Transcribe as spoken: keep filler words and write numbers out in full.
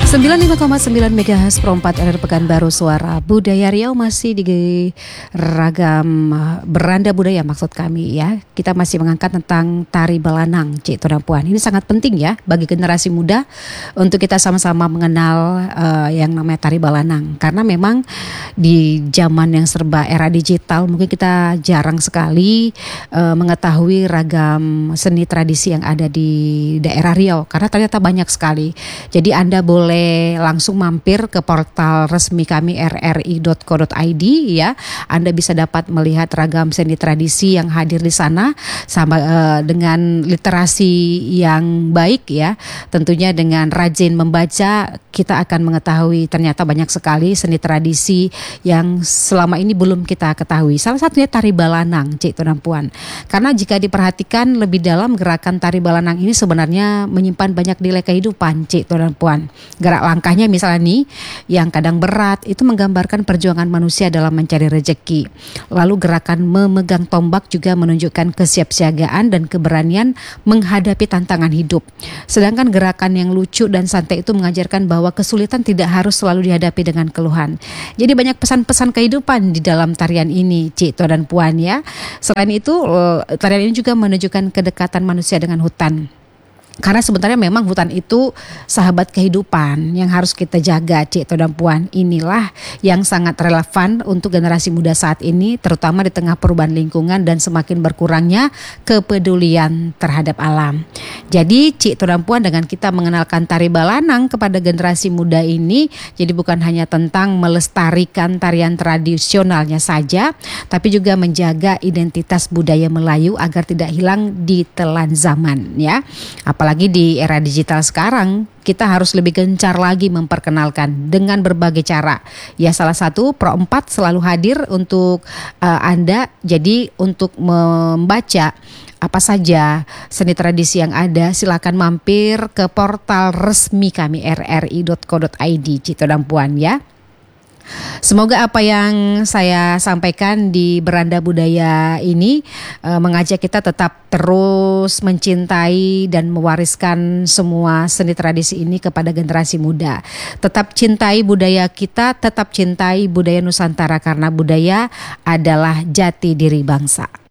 sembilan puluh lima koma sembilan MHz Pro empat R R Pekanbaru, Suara Budaya Riau, masih di ragam beranda budaya maksud kami ya. Kita masih mengangkat tentang tari balanang, Cik Tuan dan Puan. Ini sangat penting ya bagi generasi muda untuk kita sama-sama mengenal uh, yang namanya tari balanang. Karena memang di zaman yang serba era digital mungkin kita jarang sekali uh, mengetahui ragam seni tradisi yang ada di daerah Riau. Karena ternyata banyak sekali. Jadi Anda boleh langsung mampir ke portal resmi kami r r i dot co dot i d ya. Anda bisa dapat melihat ragam seni tradisi yang hadir di sana sama uh, dengan literasi yang baik ya. Tentunya dengan rajin membaca kita akan mengetahui ternyata banyak sekali seni tradisi yang selama ini belum kita ketahui. Salah satunya tari balanang, Cik Tuan dan Puan. Karena jika diperhatikan lebih dalam, gerakan tari balanang ini sebenarnya menyimpan banyak nilai kehidupan, Cik Tuan dan Puan. Gerak langkahnya misalnya nih yang kadang berat itu menggambarkan perjuangan manusia dalam mencari rejeki. Lalu gerakan memegang tombak juga menunjukkan kesiapsiagaan dan keberanian menghadapi tantangan hidup. Sedangkan gerakan yang lucu dan santai itu mengajarkan bahwa kesulitan tidak harus selalu dihadapi dengan keluhan. Jadi banyak pesan-pesan kehidupan di dalam tarian ini, Cik Tuan dan Puan ya. Selain itu tarian ini juga menunjukkan kedekatan manusia dengan hutan. Karena sebenarnya memang hutan itu sahabat kehidupan yang harus kita jaga, Cik Tuan dan Puan. Inilah yang sangat relevan untuk generasi muda saat ini, terutama di tengah perubahan lingkungan dan semakin berkurangnya kepedulian terhadap alam. Jadi Cik Tuan dan Puan, dengan kita mengenalkan tari balanang kepada generasi muda ini, jadi bukan hanya tentang melestarikan tarian tradisionalnya saja, tapi juga menjaga identitas budaya Melayu agar tidak hilang di telan zaman ya. Apalagi Apalagi di era digital sekarang, kita harus lebih gencar lagi memperkenalkan dengan berbagai cara. Ya, salah satu Pro empat selalu hadir untuk uh, Anda. Jadi untuk membaca apa saja seni tradisi yang ada, silakan mampir ke portal resmi kami r r i dot co dot i d, Cik Tuan dan Puan ya. Semoga apa yang saya sampaikan di beranda budaya ini e, mengajak kita tetap terus mencintai dan mewariskan semua seni tradisi ini kepada generasi muda. Tetap cintai budaya kita, tetap cintai budaya Nusantara, karena budaya adalah jati diri bangsa.